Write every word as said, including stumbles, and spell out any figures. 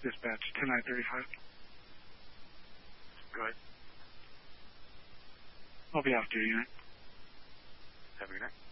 Dispatch ten nine thirty-five. Go ahead. I'll be off duty, unit. Have a good night.